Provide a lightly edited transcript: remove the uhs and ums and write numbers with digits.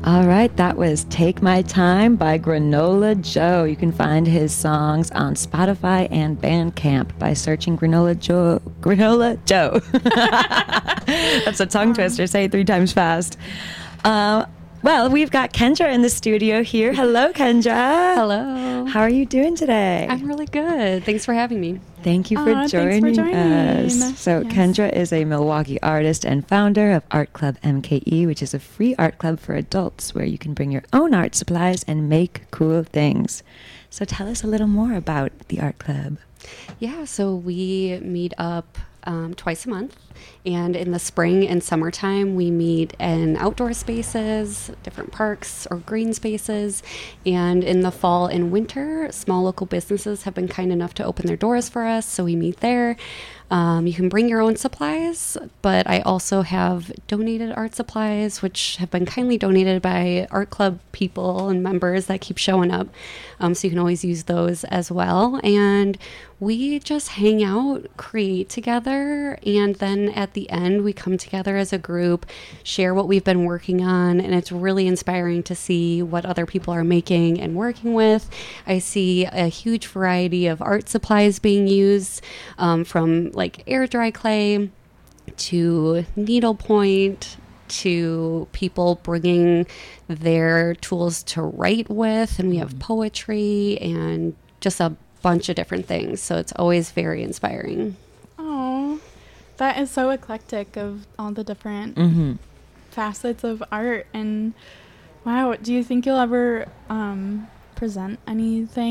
All right, that was Take My Time by Granola Joe. You can find his songs on Spotify and Bandcamp by searching Granola Joe. Granola Joe. That's a tongue twister. Say it 3 times fast. Well, we've got Kendra in the studio here. Hello, Kendra. Hello. How are you doing today? I'm really good. Thanks for having me. Thank you for joining us. So yes. Kendra is a Milwaukee artist and founder of Art Club MKE, which is a free art club for adults where you can bring your own art supplies and make cool things. So tell us a little more about the art club. Yeah, so we meet up twice a month, and in the spring and summertime we meet in outdoor spaces, different parks or green spaces, and in the fall and winter small local businesses have been kind enough to open their doors for us, so we meet there. You can bring your own supplies, but I also have donated art supplies, which have been kindly donated by art club people and members that keep showing up. So you can always use those as well. And we just hang out, create together, and then at the end, we come together as a group, share what we've been working on, and it's really inspiring to see what other people are making and working with. I see a huge variety of art supplies being used, from like air dry clay to needlepoint to people bringing their tools to write with, and we have poetry and just a bunch of different things, so it's always very inspiring. Oh, that is so eclectic of all the different facets of art. And wow, do you think you'll ever present anything